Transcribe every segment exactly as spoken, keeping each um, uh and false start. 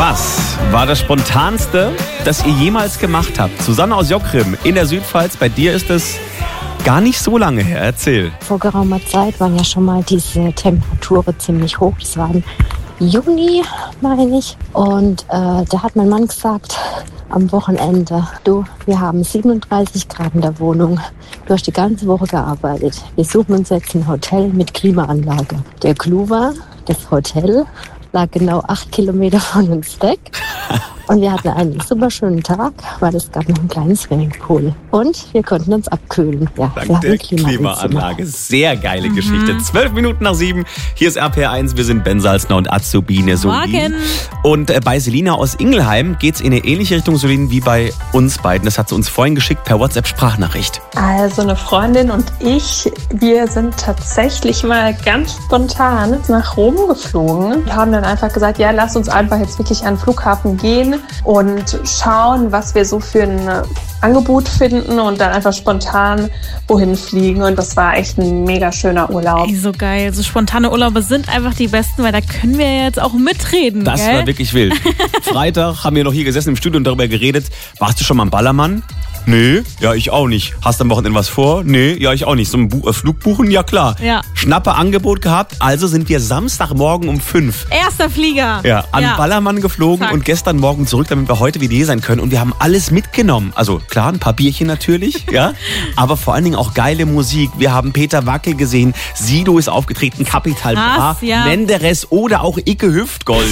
Was war das Spontanste, das ihr jemals gemacht habt? Susanne aus Jockrim in der Südpfalz, bei dir ist es gar nicht so lange her. Erzähl. Vor geraumer Zeit waren ja schon mal diese Temperaturen ziemlich hoch. Das war im Juni, meine ich. Und äh, da hat mein Mann gesagt, am Wochenende, du, wir haben siebenunddreißig Grad in der Wohnung. Du hast die ganze Woche gearbeitet. Wir suchen uns jetzt ein Hotel mit Klimaanlage. Der Clou war, das Hotel lag genau acht Kilometer von uns weg. Und wir hatten einen super schönen Tag, weil es gab noch ein kleines Swimmingpool. Und wir konnten uns abkühlen. Ja, Dank der Klimaanlage. Sehr geile mhm. Geschichte. Zwölf Minuten nach sieben. Hier ist R P R eins. Wir sind Ben Salzner und Azubine Solin. Und äh, bei Selina aus Ingelheim geht es in eine ähnliche Richtung, Solin, wie bei uns beiden. Das hat sie uns vorhin geschickt per WhatsApp-Sprachnachricht. Also eine Freundin und ich, wir sind tatsächlich mal ganz spontan nach Rom geflogen. Wir haben dann einfach gesagt, ja, lass uns einfach jetzt wirklich an den Flughafen gehen und schauen, was wir so für ein Angebot finden und dann einfach spontan wohin fliegen. Und das war echt ein mega schöner Urlaub. Ey, so geil. So spontane Urlaube sind einfach die besten, weil da können wir ja jetzt auch mitreden. Das gell? war wirklich wild. Freitag haben wir noch hier gesessen im Studio und darüber geredet. Warst du schon mal am Ballermann? Nee, ja, ich auch nicht. Hast du am Wochenende was vor? Nee, ja, ich auch nicht. So ein Bu- äh, Flug buchen? Ja, klar. Ja. Schnappe Angebot gehabt, also sind wir Samstagmorgen um fünf. Erster Flieger. Ja, an ja. Ballermann geflogen. Zack. Und gestern Morgen zurück, damit wir heute wieder hier sein können. Und wir haben alles mitgenommen. Also klar, ein paar Bierchen natürlich, ja, aber vor allen Dingen auch geile Musik. Wir haben Peter Wackel gesehen, Sido ist aufgetreten, Capital Bra, ja. Menderes oder auch Icke Hüftgold.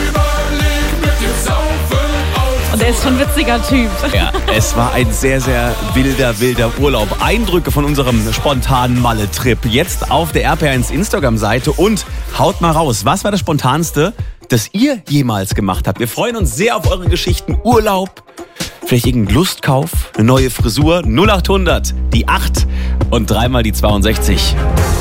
Und er ist schon ein witziger Typ. Ja, es war ein sehr, sehr wilder, wilder Urlaub. Eindrücke von unserem spontanen Malle-Trip. Jetzt auf der R P R eins Instagram-Seite und haut mal raus. Was war das Spontanste, das ihr jemals gemacht habt? Wir freuen uns sehr auf eure Geschichten. Urlaub, vielleicht irgendein Lustkauf, eine neue Frisur. null acht hundert, die acht und dreimal die zweiundsechzig.